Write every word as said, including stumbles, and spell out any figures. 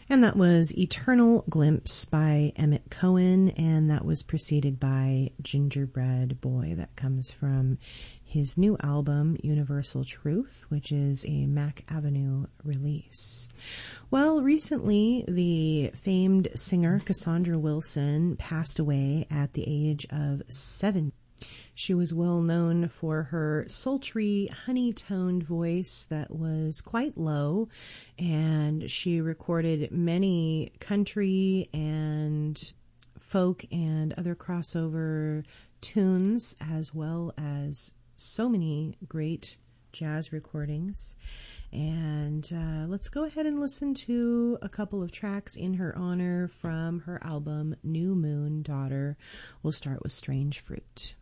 And that was Eternal Glimpse by Emmett Cohen, and that was preceded by Gingerbread Boy. That comes from his new album, Universal Truth, which is a Mac Avenue release. Well, recently, the famed singer Cassandra Wilson passed away at the age of seventy. She was well known for her sultry, honey-toned voice that was quite low, and she recorded many country and folk and other crossover tunes, as well as so many great jazz recordings. And uh, let's go ahead and listen to a couple of tracks in her honor from her album New Moon Daughter. We'll start with Strange Fruit.